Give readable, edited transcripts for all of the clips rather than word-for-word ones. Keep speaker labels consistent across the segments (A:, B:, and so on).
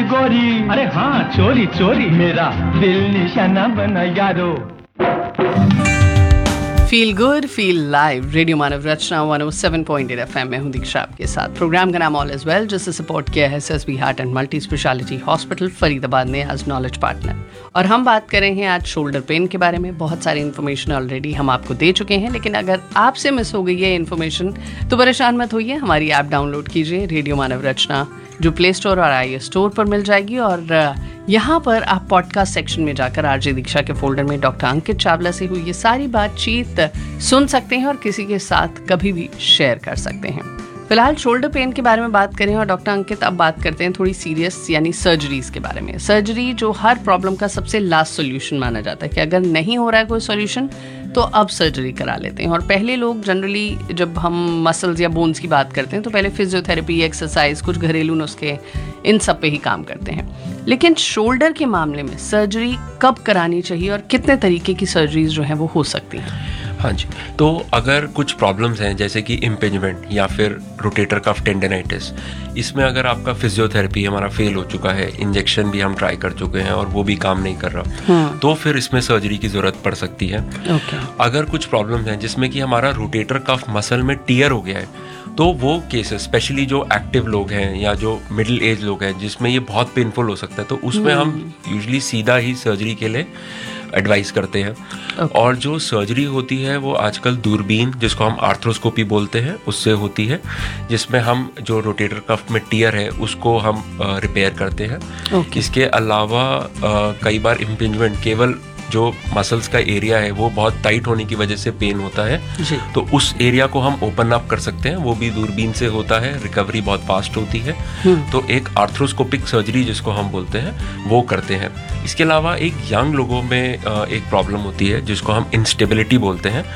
A: गोरी,
B: अरे हाँ चोरी चोरी,
A: मेरा दिल निशाना बना यारो।
C: Feel good feel live, radio मानव रचना 107.8 FM में हूँ दीक्षा आपके साथ। प्रोग्राम का नाम ऑल इज वेल, जिससे सपोर्ट किया है SSB heart and multi speciality hospital Faridabad ने एज नॉलेज पार्टनर। और हम बात कर रहे हैं आज शोल्डर पेन के बारे में। बहुत सारी इन्फॉर्मेशन ऑलरेडी हम आपको दे चुके हैं, लेकिन अगर आपसे मिस हो गई है इन्फॉर्मेशन तो परेशान मत होइए। हमारी ऐप डाउनलोड कीजिए, रेडियो मानव रचना, जो प्ले स्टोर और iOS स्टोर पर मिल जाएगी। और यहाँ पर आप पॉडकास्ट सेक्शन में जाकर आरजे दीक्षा के फोल्डर में डॉक्टर अंकित चावला से हुई ये सारी बातचीत सुन सकते हैं और किसी के साथ कभी भी शेयर कर सकते हैं। फिलहाल शोल्डर पेन के बारे में बात करें और डॉक्टर अंकित अब बात करते हैं थोड़ी सीरियस यानी सर्जरीज के बारे में। सर्जरी जो हर प्रॉब्लम का सबसे लास्ट सोल्यूशन माना जाता है कि अगर नहीं हो रहा है कोई सोल्यूशन तो अब सर्जरी करा लेते हैं। और पहले लोग जनरली जब हम मसल्स या बोन्स की बात करते हैं तो पहले फिजियोथेरेपी, एक्सरसाइज, कुछ घरेलू नुस्खे, इन सब पे ही काम करते हैं। लेकिन शोल्डर के मामले में सर्जरी कब करानी चाहिए और कितने तरीके की सर्जरीज जो हैं वो हो सकती हैं?
D: हाँ जी, तो अगर कुछ प्रॉब्लम्स हैं जैसे कि इम्पेंजमेंट या फिर रोटेटर कफ टेंडनाइटिस, इसमें अगर आपका फिजियोथेरेपी हमारा फेल हो चुका है, इंजेक्शन भी हम ट्राई कर चुके हैं और वो भी काम नहीं कर रहा, तो फिर इसमें सर्जरी की ज़रूरत पड़ सकती है। अगर कुछ प्रॉब्लम्स हैं जिसमें कि हमारा रोटेटर कफ मसल में टियर हो गया है, तो वो केसेस स्पेशली जो एक्टिव लोग हैं या जो मिडिल एज लोग हैं जिसमें ये बहुत पेनफुल हो सकता है, तो उसमें हम यूजुअली सीधा ही सर्जरी के लिए एडवाइस करते हैं। और जो सर्जरी होती है वो आजकल दूरबीन, जिसको हम आर्थ्रोस्कोपी बोलते हैं, उससे होती है, जिसमें हम जो रोटेटर कफ में टियर है उसको हम रिपेयर करते हैं। इसके अलावा कई बार इम्पिंजमेंट, केवल जो मसल्स का एरिया है वो बहुत टाइट होने की वजह से पेन होता है, तो उस एरिया को हम ओपन अप कर सकते हैं, वो भी दूरबीन से होता है, रिकवरी बहुत फास्ट होती है। तो एक आर्थ्रोस्कोपिक सर्जरी जिसको हम बोलते हैं वो करते हैं। इसके अलावा एक यंग लोगों में एक प्रॉब्लम होती है जिसको हम इंस्टेबिलिटी बोलते हैं,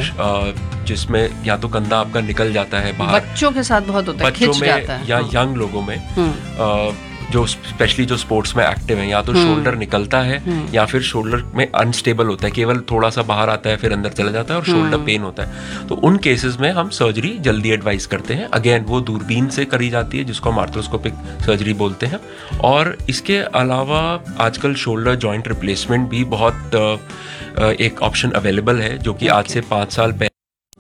D: जिसमें या तो कंधा आपका निकल जाता है बाहर,
C: बच्चों के साथ बहुत होता है,
D: बच्चों में या यंग लोगों में जो स्पेशली जो स्पोर्ट्स में एक्टिव हैं, या तो शोल्डर निकलता है या फिर शोल्डर में अनस्टेबल होता है, केवल थोड़ा सा बाहर आता है फिर अंदर चला जाता है और शोल्डर पेन होता है। तो उन केसेस में हम सर्जरी जल्दी एडवाइस करते हैं। अगेन वो दूरबीन से करी जाती है, जिसको हम आर्थ्रोस्कोपिक सर्जरी बोलते हैं। और इसके अलावा आजकल शोल्डर जॉइंट रिप्लेसमेंट भी बहुत एक ऑप्शन अवेलेबल है, जो कि आज से 5 साल पहले।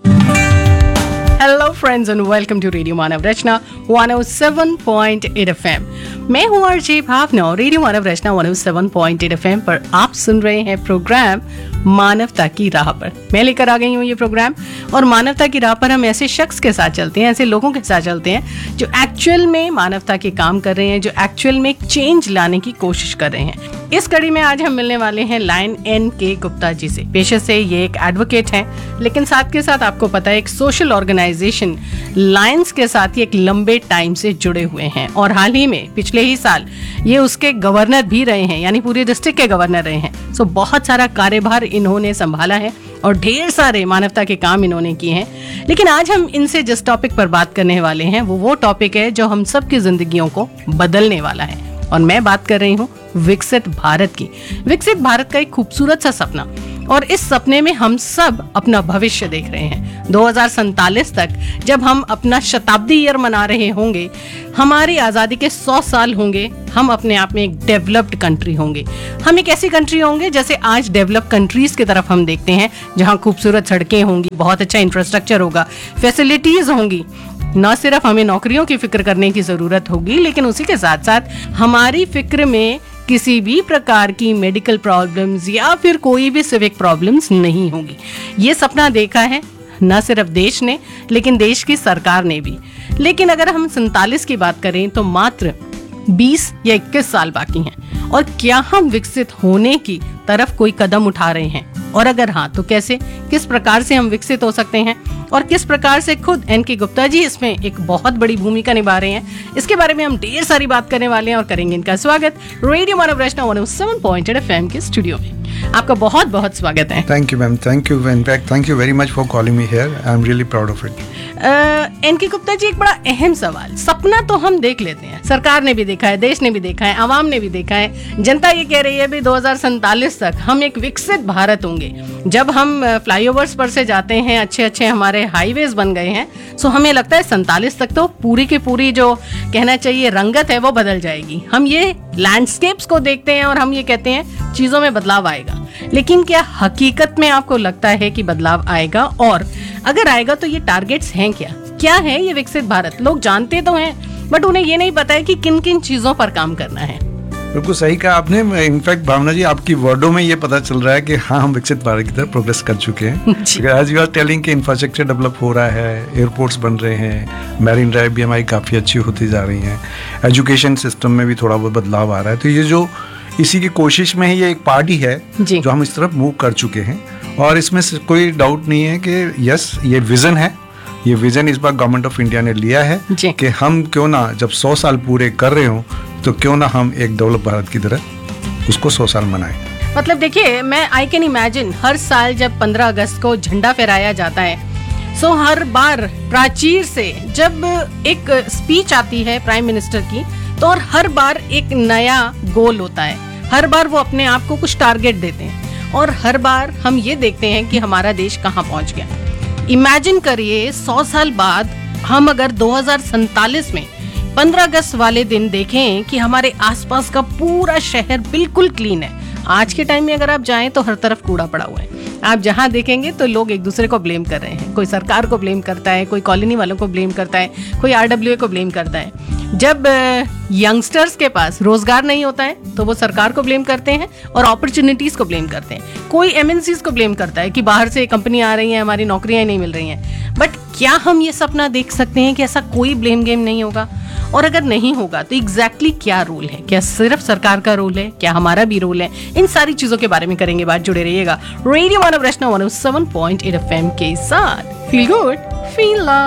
C: Hello friends and welcome to radio Manav Rachna 107.8 FM। मैं हूँ आरजे भावना और रेडियो मानव रचना 107.8 FM पर आप सुन रहे हैं प्रोग्राम मानवता की राह पर। मैं लेकर आ गई हूँ ये प्रोग्राम, और मानवता की राह पर हम ऐसे शख्स के साथ चलते हैं, ऐसे लोगों के साथ चलते हैं जो एक्चुअल में मानवता के काम कर रहे हैं, जो एक्चुअल में चेंज लाने की कोशिश कर रहे हैं। इस कड़ी में आज हम मिलने वाले हैं लायन N.K. गुप्ता जी से। पेशे से ये एक एडवोकेट हैं, लेकिन साथ के साथ आपको पता है एक सोशल ऑर्गेनाइजेशन लायंस के साथ ये एक लंबे टाइम से जुड़े हुए हैं, और हाल ही में पिछले ही साल ये उसके गवर्नर भी रहे हैं, यानी पूरे डिस्ट्रिक्ट के गवर्नर रहे हैं। सो बहुत सारा कार्यभार इन्होंने संभाला है और ढेर सारे मानवता के काम इन्होंने किए हैं। लेकिन आज हम इनसे जिस टॉपिक पर बात करने वाले हैं वो टॉपिक है जो हम सब की जिंदगियों को बदलने वाला है, और मैं बात कर रही हूँ विकसित भारत की। विकसित भारत का एक खूबसूरत सा सपना, और इस सपने में हम सब अपना भविष्य देख रहे हैं। 2047 तक जब हम अपना शताब्दी ईयर मना रहे होंगे, हमारी आज़ादी के 100 साल होंगे, हम अपने आप में एक डेवलप्ड कंट्री होंगे। हम एक ऐसी कंट्री होंगे जैसे आज डेवलप कंट्रीज की तरफ हम देखते हैं, जहाँ खूबसूरत सड़कें होंगी, बहुत अच्छा इंफ्रास्ट्रक्चर होगा, फैसिलिटीज होंगी। न सिर्फ हमें नौकरियों की फिक्र करने की जरूरत होगी, लेकिन उसी के साथ साथ हमारी फिक्र में किसी भी प्रकार की मेडिकल प्रॉब्लम्स या फिर कोई भी सिविक प्रॉब्लम्स नहीं होगी। ये सपना देखा है न सिर्फ देश ने, लेकिन देश की सरकार ने भी। लेकिन अगर हम 47 की बात करें तो मात्र 20 या 21 साल बाकी हैं, और क्या हम विकसित होने की तरफ कोई कदम उठा रहे हैं? और अगर हाँ तो कैसे, किस प्रकार से हम विकसित हो सकते हैं, और किस प्रकार से खुद N.K. गुप्ता जी इसमें एक बहुत बड़ी भूमिका निभा रहे हैं, इसके बारे में हम ढेर सारी बात करने वाले हैं और करेंगे इनका स्वागत रेडियो मानव रचना 107.8 FM के स्टूडियो में। आपका बहुत बहुत स्वागत है।
E: Thank you, ma'am. Thank you. In fact, thank you very much for calling me here. I'm really proud of it.
C: N K Gupta ji, एक बड़ा अहम सवाल। सपना तो हम देख लेते हैं, सरकार ने भी देखा है, देश ने भी देखा है, आवाम ने भी देखा है, जनता ये कह रही है भी 2047 तक हम एक विकसित भारत होंगे। जब हम फ्लाईओवर्स पर से जाते हैं, अच्छे अच्छे हमारे हाईवेज बन गए हैं, सो हमें लगता है 47 तक तो पूरी की पूरी जो कहना चाहिए रंगत है वो बदल जाएगी। हम ये लैंडस्केप्स को देखते हैं और हम ये कहते हैं चीजों में बदलाव आएगा, लेकिन क्या हकीकत में आपको लगता है कि बदलाव आएगा? और अगर आएगा तो ये टारगेट्स हैं क्या है ये विकसित भारत? लोग जानते तो हैं, बट उन्हें ये नहीं पता है कि किन किन चीजों पर काम करना है।
E: बिल्कुल सही कहा आपने। इनफैक्ट भावना जी, आपकी वर्डों में ये पता चल रहा है कि हाँ, हम विकसित भारत की तरफ प्रोग्रेस कर चुके हैं। एज यू आर टेलिंग कि इंफ्रास्ट्रक्चर डेवलप हो रहा है, एयरपोर्ट्स बन रहे हैं, मैरीन ड्राइव भी हमारी काफ़ी अच्छी होती जा रही हैं, एजुकेशन सिस्टम में भी थोड़ा बहुत बदलाव आ रहा है। तो ये जो इसी की कोशिश में ही ये एक पार्टी है जो हम इस तरफ मूव कर चुके हैं, और इसमें कोई डाउट नहीं है कि यस, ये विजन है। ये विजन इस बार गवर्नमेंट ऑफ इंडिया ने लिया है कि हम क्यों ना, जब 100 साल पूरे कर रहे हो, तो क्यों ना हम एक डेवलप भारत की तरह उसको 100 साल मनाएं।
C: मतलब देखिए, मैं आई कैन इमेजिन हर साल जब 15 अगस्त को झंडा फहराया जाता है, सो हर बार प्राचीर से जब एक स्पीच आती है प्राइम मिनिस्टर की, तो और हर बार एक नया गोल होता है। हर बार वो अपने आप को कुछ टारगेट देते हैं और हर बार हम ये देखते हैं कि हमारा देश कहाँ पहुंच गया। इमेजिन करिए 100 साल बाद हम अगर 2047 में 15 अगस्त वाले दिन देखें कि हमारे आसपास का पूरा शहर बिल्कुल क्लीन है। आज के टाइम में अगर आप जाएं तो हर तरफ कूड़ा पड़ा हुआ है। आप जहां देखेंगे तो लोग एक दूसरे को ब्लेम कर रहे हैं। कोई सरकार को ब्लेम करता है, कोई कॉलोनी वालों को ब्लेम करता है, कोई आरडब्ल्यूए को ब्लेम करता है। जब यंगस्टर्स के पास रोजगार नहीं होता है तो वो सरकार को ब्लेम करते हैं और अपॉर्चुनिटीज को ब्लेम करते हैं। कोई एमएनसीज को ब्लेम करता है कि बाहर से कंपनी आ रही हैं, हमारी नौकरियां नहीं मिल रही हैं। बट क्या हम ये सपना देख सकते हैं कि ऐसा कोई ब्लेम गेम नहीं होगा? और अगर नहीं होगा तो एग्जैक्टली क्या रोल है? क्या सिर्फ सरकार का रोल है? क्या हमारा भी रोल है? इन सारी चीजों के बारे में करेंगे बात। जुड़े रहिएगा रेडियो मानव रचना 107.8 FM के साथ। Feel good, feel love.